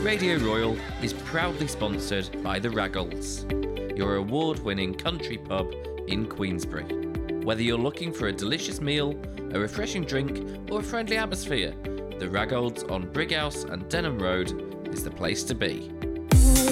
Radio Royal is proudly sponsored by the Raggles, your award-winning country pub in Queensbury. Whether you're looking for a delicious meal, a refreshing drink, or a friendly atmosphere, the Raggles on Brighouse and Denham Road is the place to be.